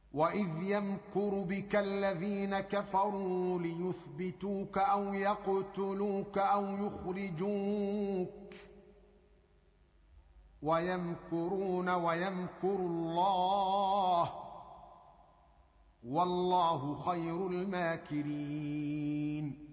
واذ يمكر بك الذين كفروا ليثبتوك او يقتلوك او يخرجوك ويمكرون ويمكر الله والله خير الماكرين